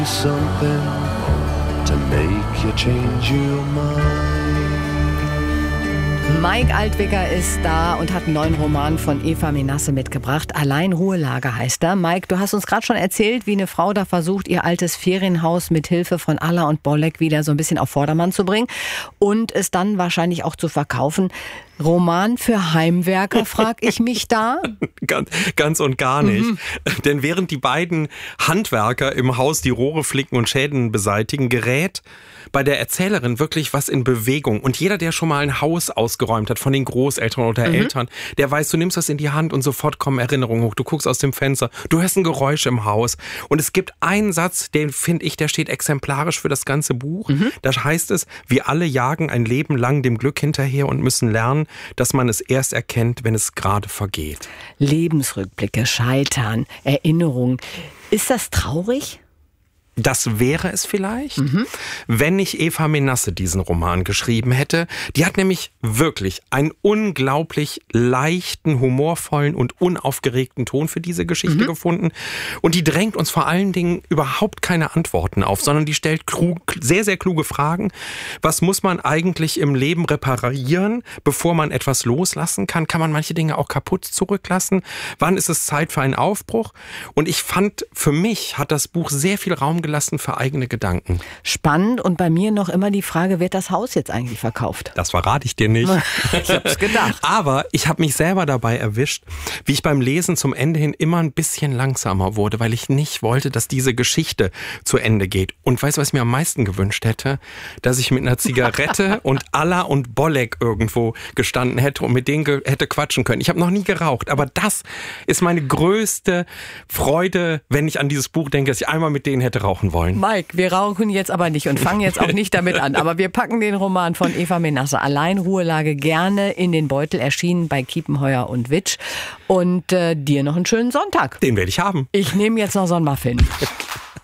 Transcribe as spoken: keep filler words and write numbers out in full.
Something to make you change your mind. Mike Altwicker ist da und hat einen neuen Roman von Eva Menasse mitgebracht. Allein Ruhelage heißt er. Mike, du hast uns gerade schon erzählt, wie eine Frau da versucht, ihr altes Ferienhaus mit Hilfe von Alla und Bollek wieder so ein bisschen auf Vordermann zu bringen und es dann wahrscheinlich auch zu verkaufen. Roman für Heimwerker, frag ich mich da? ganz, ganz und gar nicht. Mhm. Denn während die beiden Handwerker im Haus die Rohre flicken und Schäden beseitigen, gerät bei der Erzählerin wirklich was in Bewegung. Und jeder, der schon mal ein Haus ausgeräumt hat von den Großeltern oder Mhm. Eltern, der weiß, du nimmst das in die Hand und sofort kommen Erinnerungen hoch. Du guckst aus dem Fenster, du hörst ein Geräusch im Haus. Und es gibt einen Satz, den finde ich, der steht exemplarisch für das ganze Buch. Mhm. Da heißt es, wir alle jagen ein Leben lang dem Glück hinterher und müssen lernen, dass man es erst erkennt, wenn es gerade vergeht. Lebensrückblicke, Scheitern, Erinnerungen. Ist das traurig? Das wäre es vielleicht, mhm. wenn nicht Eva Menasse diesen Roman geschrieben hätte. Die hat nämlich wirklich einen unglaublich leichten, humorvollen und unaufgeregten Ton für diese Geschichte mhm. gefunden. Und die drängt uns vor allen Dingen überhaupt keine Antworten auf, sondern die stellt klug, sehr, sehr kluge Fragen. Was muss man eigentlich im Leben reparieren, bevor man etwas loslassen kann? Kann man manche Dinge auch kaputt zurücklassen? Wann ist es Zeit für einen Aufbruch? Und ich fand, für mich hat das Buch sehr viel Raum gelassen für eigene Gedanken. Spannend und bei mir noch immer die Frage, wird das Haus jetzt eigentlich verkauft? Das verrate ich dir nicht. Ich hab's gedacht. Aber ich habe mich selber dabei erwischt, wie ich beim Lesen zum Ende hin immer ein bisschen langsamer wurde, weil ich nicht wollte, dass diese Geschichte zu Ende geht. Und weißt du, was ich mir am meisten gewünscht hätte? Dass ich mit einer Zigarette und Alla und Bollek irgendwo gestanden hätte und mit denen ge- hätte quatschen können. Ich habe noch nie geraucht, aber das ist meine größte Freude, wenn ich an dieses Buch denke, dass ich einmal mit denen hätte rauchen wollen. Mike, wir rauchen jetzt aber nicht und fangen jetzt auch nicht damit an. Aber wir packen den Roman von Eva Menasse, Allein Ruhelage, gerne in den Beutel, erschienen bei Kiepenheuer und Witsch. Und äh, dir noch einen schönen Sonntag. Den werde ich haben. Ich nehme jetzt noch so einen Muffin.